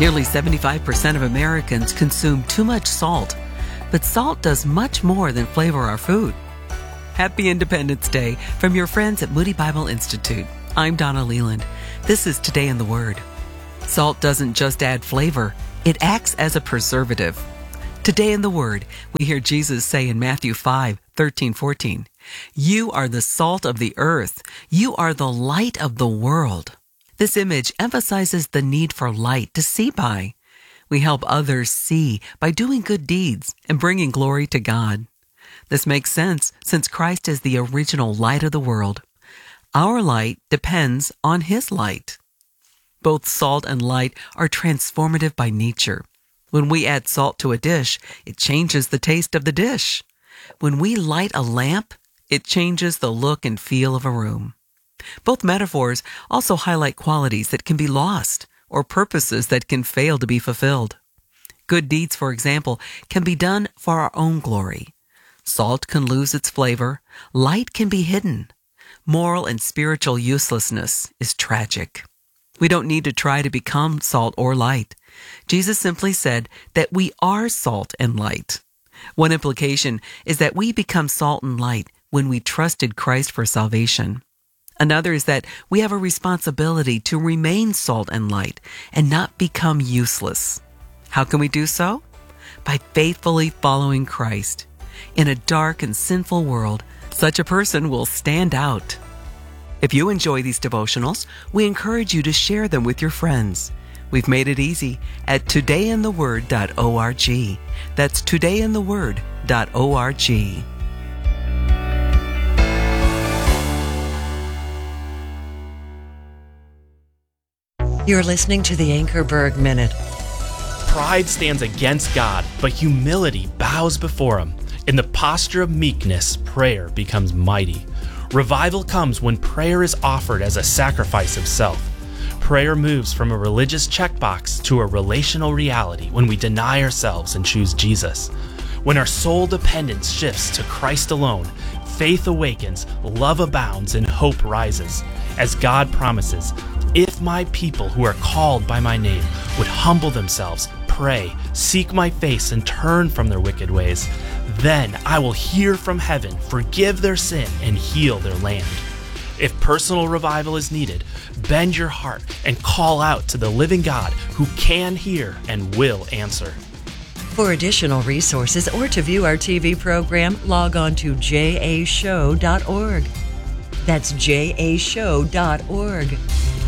Nearly 75% of Americans consume too much salt, but salt does much more than flavor our food. Happy Independence Day from your friends at Moody Bible Institute. I'm Donna Leland. This is Today in the Word. Salt doesn't just add flavor, it acts as a preservative. Today in the Word, we hear Jesus say in Matthew 5:13-14, "You are the salt of the earth. You are the light of the world." This image emphasizes the need for light to see by. We help others see by doing good deeds and bringing glory to God. This makes sense since Christ is the original light of the world. Our light depends on His light. Both salt and light are transformative by nature. When we add salt to a dish, it changes the taste of the dish. When we light a lamp, it changes the look and feel of a room. Both metaphors also highlight qualities that can be lost or purposes that can fail to be fulfilled. Good deeds, for example, can be done for our own glory. Salt can lose its flavor. Light can be hidden. Moral and spiritual uselessness is tragic. We don't need to try to become salt or light. Jesus simply said that we are salt and light. One implication is that we become salt and light when we trusted Christ for salvation. Another is that we have a responsibility to remain salt and light and not become useless. How can we do so? By faithfully following Christ. In a dark and sinful world, such a person will stand out. If you enjoy these devotionals, we encourage you to share them with your friends. We've made it easy at todayintheword.org. That's todayintheword.org. You're listening to the Anchorberg Minute. Pride stands against God, but humility bows before Him. In the posture of meekness, prayer becomes mighty. Revival comes when prayer is offered as a sacrifice of self. Prayer moves from a religious checkbox to a relational reality when we deny ourselves and choose Jesus. When our sole dependence shifts to Christ alone, faith awakens, love abounds, and hope rises. As God promises, if my people who are called by my name would humble themselves, pray, seek my face, and turn from their wicked ways, then I will hear from heaven, forgive their sin, and heal their land. If personal revival is needed, bend your heart and call out to the living God who can hear and will answer. For additional resources or to view our TV program, log on to jashow.org. That's jashow.org.